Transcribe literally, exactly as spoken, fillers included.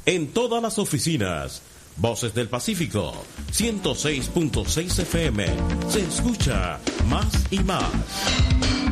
En todas las oficinas. Voces del Pacífico, ciento seis punto seis F M. Se escucha más y más.